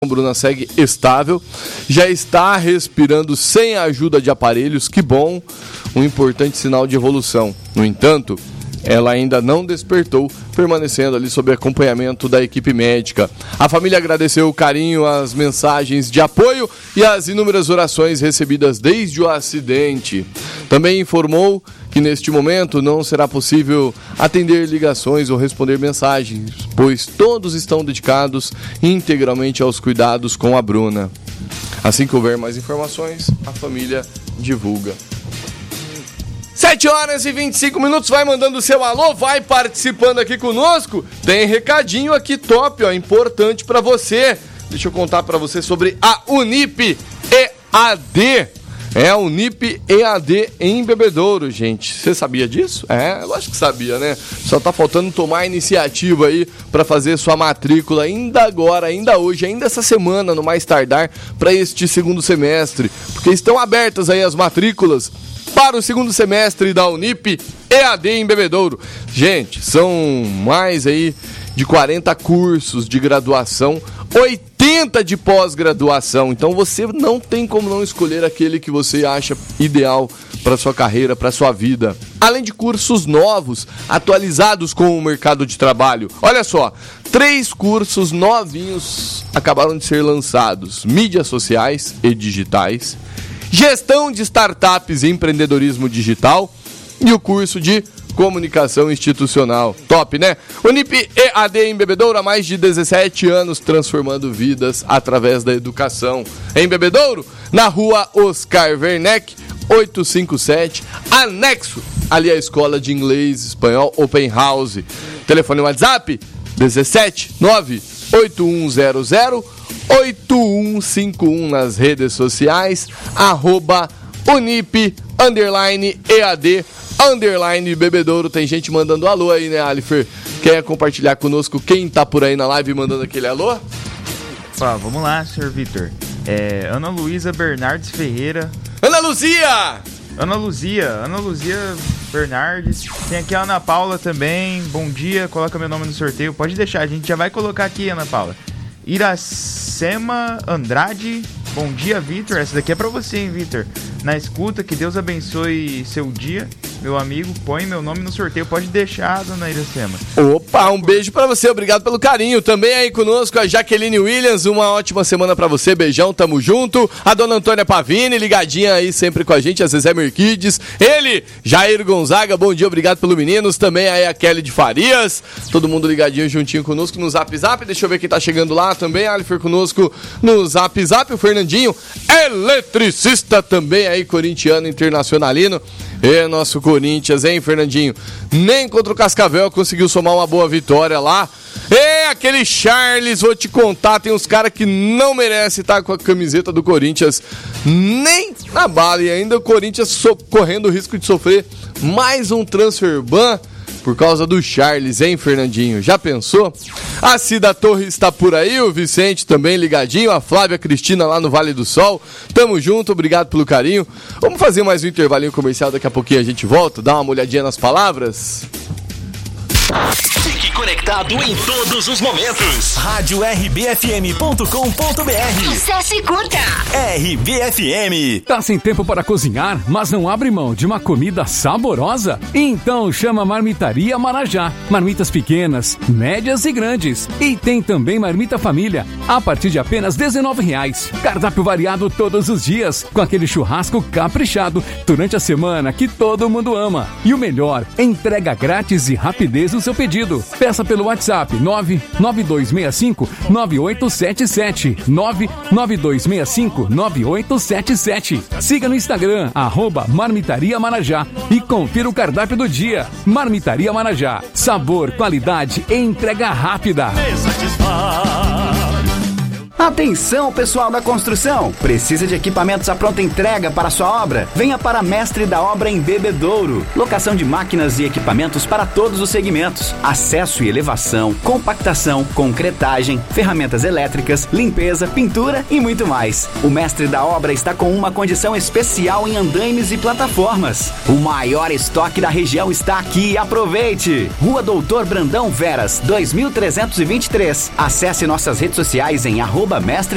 Bruna segue estável, já está respirando sem a ajuda de aparelhos, que bom, um importante sinal de evolução. No entanto, ela ainda não despertou, permanecendo ali sob acompanhamento da equipe médica. A família agradeceu o carinho, as mensagens de apoio e as inúmeras orações recebidas desde o acidente. Também informou que neste momento não será possível atender ligações ou responder mensagens, pois todos estão dedicados integralmente aos cuidados com a Bruna. Assim que houver mais informações, a família divulga. 7h25, vai mandando o seu alô, vai participando aqui conosco. Tem recadinho aqui top, ó, importante pra você. Deixa eu contar pra você sobre a Unip EAD. É a Unip EAD em Bebedouro, gente. Você sabia disso? Eu acho que sabia, né? Só tá faltando tomar a iniciativa aí pra fazer sua matrícula ainda agora, ainda hoje, ainda essa semana, no mais tardar, pra este segundo semestre. Porque estão abertas aí as matrículas para o segundo semestre da Unip EAD em Bebedouro. Gente, são mais aí de 40 cursos de graduação, 80 de pós-graduação. Então você não tem como não escolher aquele que você acha ideal para sua carreira, para sua vida. Além de cursos novos, atualizados com o mercado de trabalho. Olha só, 3 cursos novinhos acabaram de ser lançados: mídias sociais e digitais, gestão de startups e empreendedorismo digital e o curso de comunicação institucional. Top, né? Unip EAD em Bebedouro há mais de 17 anos, transformando vidas através da educação. Em Bebedouro, na rua Oscar Werneck, 857, anexo ali à Escola de Inglês e Espanhol Open House. Telefone WhatsApp 17 98100 8151 nas redes sociais, @Unip_EAD_Bebedouro. Tem gente mandando alô aí, né, Alifer? Quer compartilhar conosco quem tá por aí na live mandando aquele alô? Vamos lá, senhor Vitor. Ana Luísa Bernardes Ferreira. Ana Luzia Bernardes. Tem aqui a Ana Paula também. Bom dia, coloca meu nome no sorteio. Pode deixar, a gente já vai colocar aqui, Ana Paula. Iracema Andrade, bom dia, Vitor. Essa daqui é pra você, hein, Vitor? Na escuta, que Deus abençoe seu dia, meu amigo. Põe meu nome no sorteio, pode deixar, dona Iracema. Opa, um beijo pra você, obrigado pelo carinho. Também aí conosco a Jaqueline Williams, uma ótima semana pra você, beijão, tamo junto. A dona Antônia Pavini, ligadinha aí sempre com a gente, a Zezé Merquides. Ele, Jair Gonzaga, bom dia, obrigado pelo meninos. Também aí a Kelly de Farias, todo mundo ligadinho juntinho conosco no Zap Zap. Deixa eu ver quem tá chegando lá também, Alifer conosco no Zap Zap. O Fernandinho, eletricista também aí, corintiano, internacionalino. Nosso Corinthians, hein, Fernandinho? Nem contra o Cascavel conseguiu somar uma boa vitória lá. Aquele Charles, vou te contar, tem uns caras que não merecem estar com a camiseta do Corinthians nem na bala. E ainda o Corinthians correndo o risco de sofrer mais um transfer ban por causa do Charles, hein, Fernandinho? Já pensou? A Cida Torres está por aí, o Vicente também ligadinho, a Flávia Cristina lá no Vale do Sol. Tamo junto, obrigado pelo carinho. Vamos fazer mais um intervalinho comercial, daqui a pouquinho a gente volta, dá uma olhadinha nas palavras. Fique conectado em todos os momentos. Rádio rbfm.com.br. Acesse e curta. RBFM. Tá sem tempo para cozinhar, mas não abre mão de uma comida saborosa? Então chama Marmitaria Marajá. Marmitas pequenas, médias e grandes. E tem também marmita família, a partir de apenas R$19. Cardápio variado todos os dias, com aquele churrasco caprichado durante a semana que todo mundo ama. E o melhor, entrega grátis e rapidez no seu pedido. Peça pelo WhatsApp 99265-9877. 99265-9877. Siga no Instagram, @Marmitaria Marajá e confira o cardápio do dia. Marmitaria Marajá. Sabor, qualidade e entrega rápida. Atenção, pessoal da construção! Precisa de equipamentos à pronta entrega para sua obra? Venha para Mestre da Obra em Bebedouro. Locação de máquinas e equipamentos para todos os segmentos. Acesso e elevação, compactação, concretagem, ferramentas elétricas, limpeza, pintura e muito mais. O Mestre da Obra está com uma condição especial em andaimes e plataformas. O maior estoque da região está aqui, aproveite! Rua Doutor Brandão Veras, 2323. Acesse nossas redes sociais em @Mestre